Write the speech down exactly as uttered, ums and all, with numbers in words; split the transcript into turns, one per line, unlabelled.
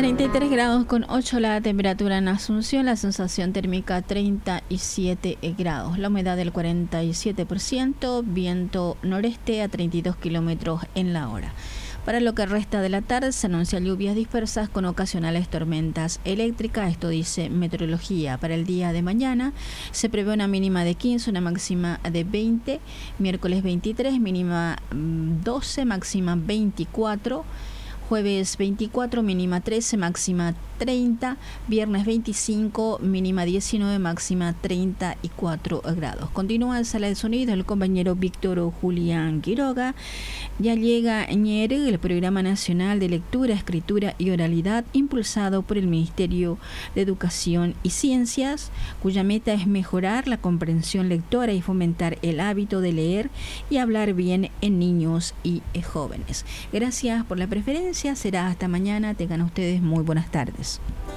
treinta y tres grados con ocho la temperatura en Asunción, la sensación térmica treinta y siete grados, la humedad del cuarenta y siete por ciento, viento noreste a treinta y dos kilómetros en la hora. Para lo que resta de la tarde se anuncian lluvias dispersas con ocasionales tormentas eléctricas, esto dice meteorología. Para el día de mañana se prevé una mínima de quince, una máxima de veinte, miércoles veintitrés, mínima doce, máxima veinticuatro, jueves veinticuatro, mínima trece, máxima treinta, viernes veinticinco, mínima diecinueve, máxima treinta y cuatro grados. Continúa en sala de sonido el compañero Víctor Julián Quiroga. Ya llega Ñere, el Programa Nacional de Lectura, Escritura y Oralidad, impulsado por el Ministerio de Educación y Ciencias, cuya meta es mejorar la comprensión lectora y fomentar el hábito de leer y hablar bien en niños y jóvenes. Gracias por la preferencia. Será hasta mañana. Tengan ustedes muy buenas tardes.